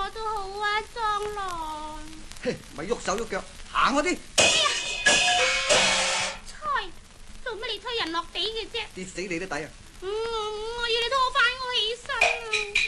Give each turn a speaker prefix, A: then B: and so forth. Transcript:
A: 我都好啊，裝郎。
B: 嘿，咪喐手喐腳，行開啲。
A: 猜，做乜你推人落地嘅啫？
B: 跌死你都抵啊！
A: 我要你拖翻我起身。